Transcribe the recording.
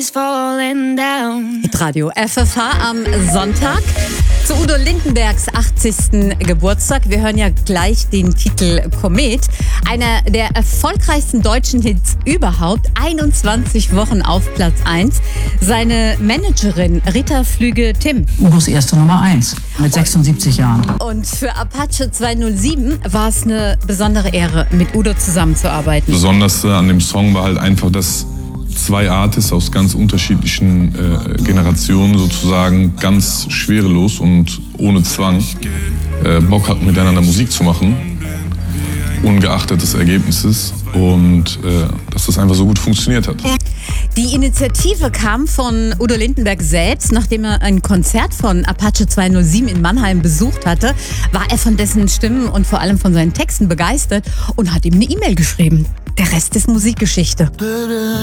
Radio FFH am Sonntag zu Udo Lindenbergs 80. Geburtstag. Wir hören ja gleich den Titel Komet. Einer der erfolgreichsten deutschen Hits überhaupt. 21 Wochen auf Platz 1. Seine Managerin Rita Flügge-Timm. Udos erste Nummer 1 mit 76 Jahren. Und für Apache 207 war es eine besondere Ehre, mit Udo zusammenzuarbeiten. Besonders an dem Song war halt einfach, dass zwei Artists aus ganz unterschiedlichen Generationen sozusagen ganz schwerelos und ohne Zwang Bock hatten, miteinander Musik zu machen, ungeachtet des Ergebnisses, und dass das einfach so gut funktioniert hat. Die Initiative kam von Udo Lindenberg selbst. Nachdem er ein Konzert von Apache 207 in Mannheim besucht hatte, war er von dessen Stimmen und vor allem von seinen Texten begeistert und hat ihm eine E-Mail geschrieben. Der Rest ist Musikgeschichte.